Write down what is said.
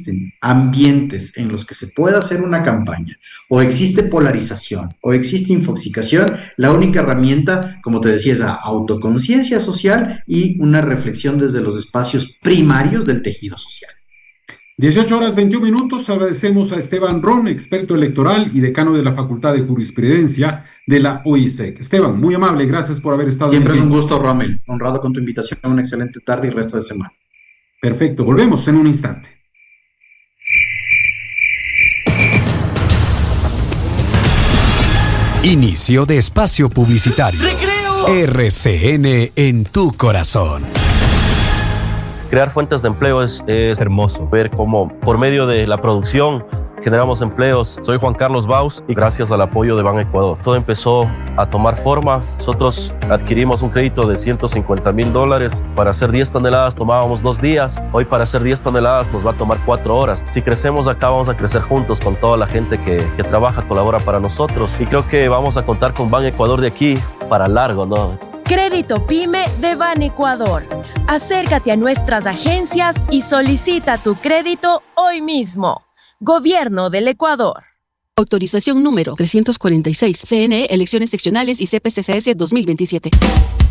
existen ambientes en los que se pueda hacer una campaña, o existe polarización, o existe infoxicación, la única herramienta, como te decía, es la autoconciencia social y una reflexión desde los espacios primarios del tejido social. 18:21. Agradecemos a Esteban Ron, experto electoral y decano de la Facultad de Jurisprudencia de la UISEC. Esteban, muy amable, gracias por haber estado Siempre es aquí. un gusto, Rommel. Honrado con tu invitación. Una excelente tarde y resto de semana. Perfecto, volvemos en un instante. Inicio de espacio publicitario. RCN en tu corazón. Crear fuentes de empleo es hermoso. Ver cómo por medio de la producción generamos empleos. Soy Juan Carlos Baus y gracias al apoyo de Ban Ecuador todo empezó a tomar forma. Nosotros adquirimos un crédito de $150,000. Para hacer 10 toneladas tomábamos 2 días. Hoy para hacer 10 toneladas nos va a tomar 4 horas. Si crecemos acá vamos a crecer juntos con toda la gente que trabaja, colabora para nosotros. Y creo que vamos a contar con Ban Ecuador de aquí para largo, ¿no? Crédito PYME de Ban Ecuador. Acércate a nuestras agencias y solicita tu crédito hoy mismo. Gobierno del Ecuador. Autorización número 346. CNE, Elecciones Seccionales y CPCCS 2027.